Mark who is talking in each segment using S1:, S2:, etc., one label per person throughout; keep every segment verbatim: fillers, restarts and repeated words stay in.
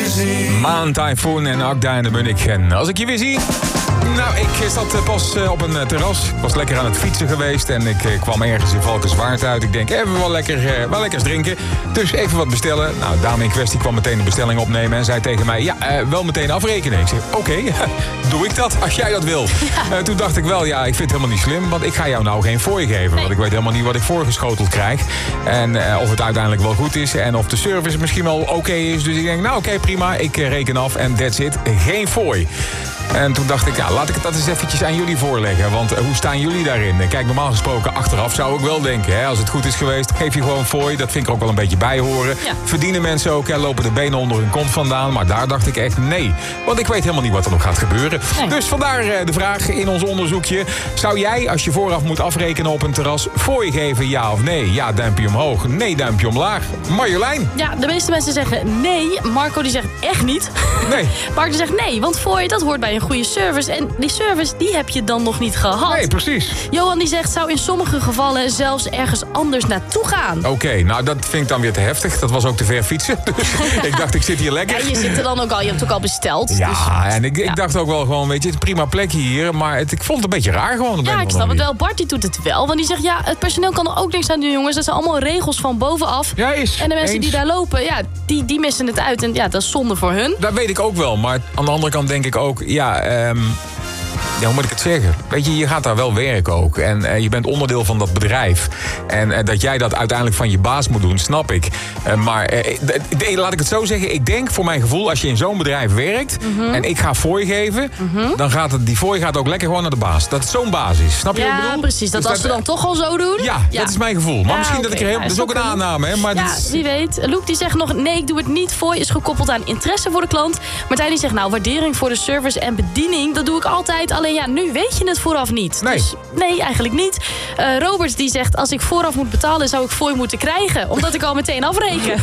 S1: Maan Typhoon en Agda en de Munniken. Als ik je weer zie... Nou, ik zat pas op een terras. Ik was lekker aan het fietsen geweest en ik kwam ergens in Valkenswaard uit. Ik denk, even wel lekker, wel lekkers drinken. Dus even wat bestellen. Nou, de dame in kwestie kwam meteen de bestelling opnemen en zei tegen mij... Ja, wel meteen afrekenen. Ik zeg, oké, okay, doe ik dat als jij dat wil. Ja. Uh, toen dacht ik wel, ja, ik vind het helemaal niet slim. Want ik ga jou nou geen fooi geven. Nee. Want ik weet helemaal niet wat ik voorgeschoteld krijg. En uh, of het uiteindelijk wel goed is. En of de service misschien wel oké okay is. Dus ik denk, nou oké, okay, prima. Ik uh, reken af en that's it. Geen fooi. En toen dacht ik, ja, laat ik het dat eens eventjes aan jullie voorleggen. Want uh, hoe staan jullie daarin? Kijk, normaal gesproken achteraf zou ik wel denken... Hè, als het goed is geweest, geef je gewoon fooi. Dat vind ik er ook wel een beetje bij horen. Ja. Verdienen mensen ook, hè, lopen de benen onder hun kont vandaan. Maar daar dacht ik echt nee. Want ik weet helemaal niet wat er nog gaat gebeuren. Nee. Dus vandaar uh, de vraag in ons onderzoekje. Zou jij, als je vooraf moet afrekenen op een terras... fooi geven, ja of nee? Ja, duimpje omhoog. Nee, duimpje omlaag. Marjolein?
S2: Ja, de meeste mensen zeggen nee. Marco die zegt echt niet.
S1: Nee.
S2: Marco die zegt nee, want fooi, dat hoort bij een goede service. En die service, die heb je dan nog niet gehad.
S1: Nee, precies.
S2: Johan die zegt, zou in sommige gevallen zelfs ergens anders naartoe gaan.
S1: Oké, okay, nou dat vind ik dan weer te heftig. Dat was ook te ver fietsen. Dus ik dacht, ik zit hier lekker.
S2: Ja, je zit er dan ook al, je hebt het ook al besteld.
S1: Ja,
S2: dus,
S1: en ik,
S2: ja.
S1: ik dacht ook wel gewoon, weet je, het is een prima plekje hier. Maar het, ik vond het een beetje raar gewoon.
S2: Ja, ik snap het wel. Bart die doet het wel. Want die zegt, ja, het personeel kan er ook niks aan doen, jongens. Dat zijn allemaal regels van bovenaf.
S1: Ja, is.
S2: En de mensen
S1: eens.
S2: die daar lopen, ja, die, die missen het uit. En ja, dat is zonde voor hun.
S1: Dat weet ik ook wel. Maar aan de andere kant denk ik ook, ja... Um, Ja, hoe moet ik het zeggen? Weet je, je gaat daar wel werken ook. En uh, je bent onderdeel van dat bedrijf. En uh, dat jij dat uiteindelijk van je baas moet doen, snap ik. Uh, maar uh, d- d- laat ik het zo zeggen. Ik denk voor mijn gevoel, als je in zo'n bedrijf werkt... Mm-hmm. en ik ga fooi geven... Mm-hmm. dan gaat het, die fooi gaat ook lekker gewoon naar de baas. Dat het zo'n baas is. Snap je
S2: ja,
S1: wat ik bedoel?
S2: Ja, precies. Dat dus als dat, we dan toch al zo doen...
S1: Ja, ja. dat is mijn gevoel. Maar ja, misschien okay. dat ik er heel... Ja, dat is ook een aanname, hè? Maar
S2: ja,
S1: dat is...
S2: wie weet. Luke die zegt nog... Nee, ik doe het niet. Fooi is gekoppeld aan interesse voor de klant. Martijn die zegt... Nou, waardering voor de service en bediening... dat doe ik altijd. Alleen ja, nu weet je het vooraf niet.
S1: Nee.
S2: Dus nee, eigenlijk niet. Uh, Robert die zegt, als ik vooraf moet betalen... zou ik fooi moeten krijgen. Omdat ik al meteen afreken.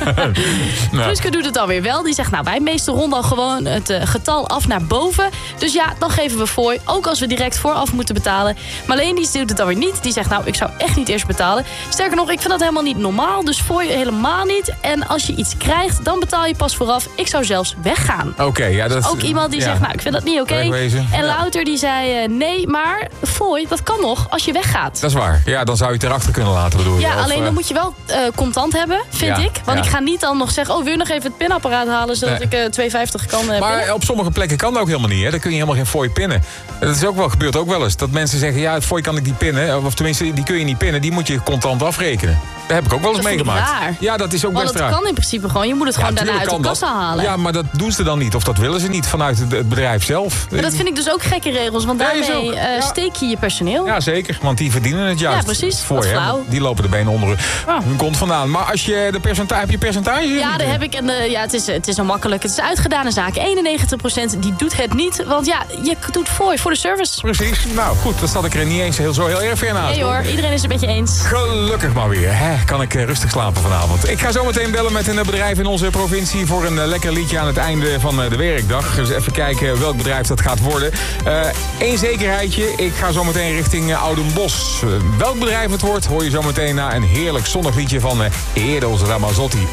S2: nou. Ruske doet het alweer wel. Die zegt, nou, wij meestal ronden al gewoon het uh, getal af naar boven. Dus ja, dan geven we fooi. Ook als we direct vooraf moeten betalen. Marleen die doet het alweer niet. Die zegt, nou, ik zou echt niet eerst betalen. Sterker nog, ik vind dat helemaal niet normaal. Dus fooi helemaal niet. En als je iets krijgt, dan betaal je pas vooraf. Ik zou zelfs weggaan.
S1: Oké, okay, ja, dat is...
S2: Ook iemand die ja. zegt, nou, ik vind dat niet oké. Okay. En ja. Louter die zei... Uh, nee, maar fooi, dat kan nog als je weggaat.
S1: Dat is waar. Ja, dan zou je het erachter kunnen laten, bedoel je?
S2: Ja,
S1: of,
S2: alleen
S1: uh...
S2: dan moet je wel uh, contant hebben, vind ja, ik. Want ja. ik ga niet dan nog zeggen... oh, wil je nog even het pinapparaat halen... zodat nee. ik uh, twee vijftig kan uh,
S1: Maar
S2: pinnen?
S1: op sommige plekken kan dat ook helemaal niet, hè? Dan kun je helemaal geen fooi pinnen. Dat is ook wel, gebeurt ook wel eens. Dat mensen zeggen, ja, het fooi kan ik niet pinnen. Of tenminste, die kun je niet pinnen. Die moet je contant afrekenen. Dat heb ik ook wel eens dat meegemaakt.
S2: Raar.
S1: Ja, dat is ook
S2: Want
S1: best
S2: raar.
S1: Dat
S2: kan in principe gewoon. Je moet het ja, gewoon daarna uit de kassa dat. halen.
S1: Ja, maar dat doen ze dan niet. Of dat willen ze niet vanuit het bedrijf zelf.
S2: Maar dat vind ik dus ook gekke regels. Want daarmee uh, ja. steek je je personeel.
S1: Ja, zeker. Want die verdienen het juist.
S2: Ja, precies.
S1: Voor je. Die lopen de benen onder oh. hun kont vandaan. Maar als je de percentage... Heb je percentage?
S2: Ja, daar heb ik. En uh, ja, het is, het is zo makkelijk. Het is uitgedane zaak. eenennegentig procent die doet het niet. Want ja, je doet fooi voor de service.
S1: Precies. Nou goed, dat zat ik er niet eens heel, zo heel erg ver naast.
S2: Nee hoor, iedereen is het met je eens.
S1: Gelukkig maar weer. Hè? Kan ik uh, rustig slapen vanavond. Ik ga zo meteen bellen met een bedrijf in onze provincie... voor een uh, lekker liedje aan het einde van uh, de werkdag. Dus even kijken welk bedrijf dat gaat worden. Eén uh, zekerheidje. Ik ga zo meteen richting uh, Oudenbosch. Uh, welk bedrijf het wordt, hoor je zo meteen na een heerlijk zonnig liedje van uh, Eros Ramazzotti.